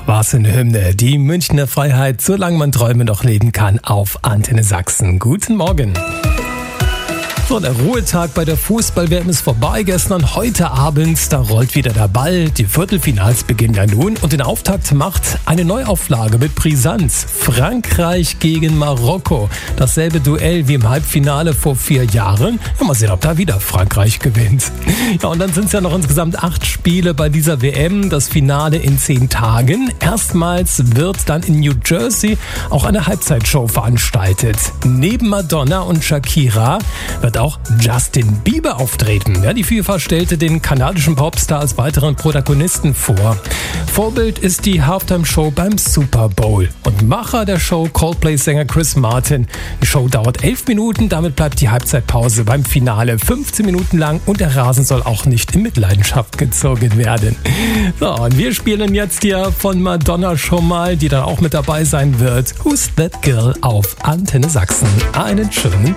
Was eine Hymne. Die Münchner Freiheit, solange man Träume noch leben kann, auf Antenne Sachsen. Guten Morgen. So, der Ruhetag bei der Fußball-WM ist vorbei gestern. Heute Abend, da rollt wieder der Ball. Die Viertelfinals beginnen ja nun. Und den Auftakt macht eine Neuauflage mit Brisanz. Frankreich gegen Marokko. Dasselbe Duell wie im Halbfinale vor 4 Jahren. Ja, mal sehen, ob da wieder Frankreich gewinnt. Ja, und dann sind es ja noch insgesamt 8 Spiele bei dieser WM. Das Finale in 10 Tagen. Erstmals wird dann in New Jersey auch eine Halbzeitshow veranstaltet. Neben Madonna und Shakira wird auch Justin Bieber auftreten. Ja, die FIFA stellte den kanadischen Popstar als weiteren Protagonisten vor. Vorbild ist die Halftime-Show beim Super Bowl. Und Macher der Show Coldplay-Sänger Chris Martin. Die Show dauert 11 Minuten, damit bleibt die Halbzeitpause beim Finale 15 Minuten lang und der Rasen soll auch nicht in Mitleidenschaft gezogen werden. So, und wir spielen jetzt hier von Madonna schon mal, die dann auch mit dabei sein wird. Who's That Girl auf Antenne Sachsen. Einen schönen